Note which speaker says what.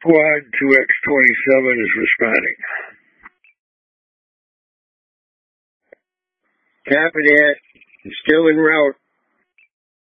Speaker 1: Squad 2X27 is responding. Copy that. Still en route.